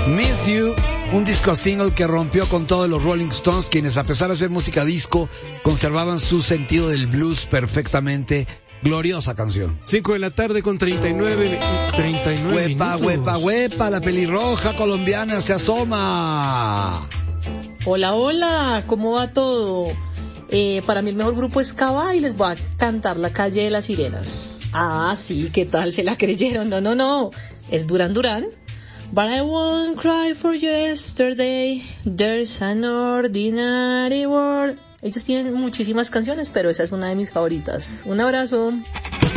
Miss You, un disco single que rompió con todos los Rolling Stones, quienes a pesar de hacer música disco, conservaban su sentido del blues perfectamente. Gloriosa canción. 5:39 Huepa, minutos. huepa, huepa, la pelirroja colombiana se asoma. Hola, hola, ¿cómo va todo? Para mí el mejor grupo es Cava y les voy a cantar La Calle de las Sirenas. Ah, sí, ¿qué tal? ¿Se la creyeron? No, es Duran Duran. But I won't cry for yesterday, there's an ordinary world. Ellos tienen muchísimas canciones, pero esa es una de mis favoritas. Un abrazo.